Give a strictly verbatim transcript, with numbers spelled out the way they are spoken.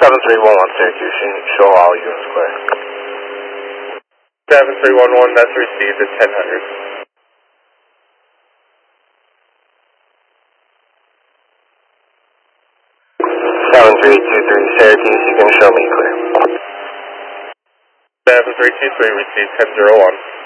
seven three one one Syracuse, show all units clear. seven three one one, that's received at ten hundred. seven three two three Syracuse, you can show me clear. seven three two three, received ten zero one.